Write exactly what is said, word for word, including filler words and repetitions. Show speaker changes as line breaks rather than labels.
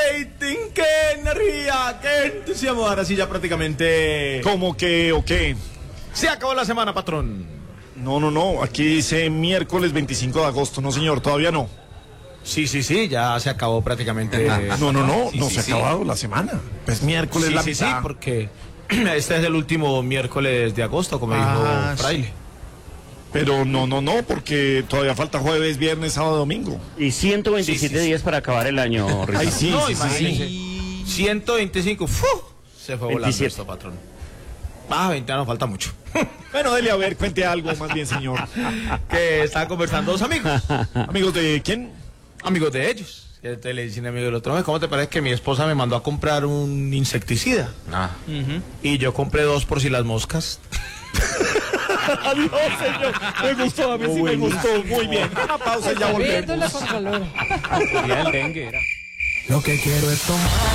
rating, qué energía, qué entusiasmo. Ahora sí ya prácticamente...
¿Cómo que o qué?
Se acabó la semana, patrón.
No, no, no, aquí dice miércoles veinticinco de agosto, no señor, todavía no.
Sí, sí, sí, ya se acabó prácticamente.
No, no, no,
Sí,
no
sí,
se
sí.
ha acabado la semana. Pues miércoles
Sí,
la
sí, sí,
mitad.
porque este es el último miércoles de agosto, como
Ah,
dijo Fraile.
sí. Pero no, no, no, porque todavía falta jueves, viernes, sábado, domingo.
Y ciento veintisiete
Sí, sí, sí.
días para acabar el año, Ricardo.
Ay, sí,
No,
sí, sí,
imagínese.
sí.
ciento veinticinco, ¡fu! Se fue volando
veintisiete.
esto, patrón. Ah, veinte no falta mucho.
Bueno, dele a ver, cuente algo más bien, señor.
Que estaban conversando dos amigos.
Amigos de quién?
Amigos de ellos. Que entonces le dicen amigo del otro, "Oye, ¿cómo te parece que mi esposa me mandó a comprar un insecticida?
Ah.
Y yo compré dos por si las moscas.
Adiós, señor. Me gustó, a mí sí me gustó. Muy bien. Una pausa y ya volvemos.
Viéndola con calor.
El dengue era.
Lo que quiero es tomar.